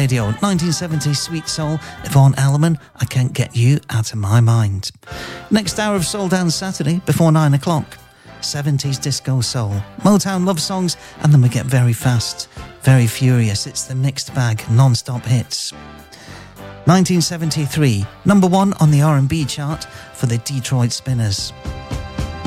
Radio. 1970s Sweet Soul, Yvonne Elliman, I Can't Get You Out of My Mind. Next hour of Soul Dance Saturday before 9 o'clock. 70s Disco Soul, Motown love songs, and then we get very fast, very furious. It's the mixed bag, non-stop hits. 1973, number 1 on the R&B chart for the Detroit Spinners.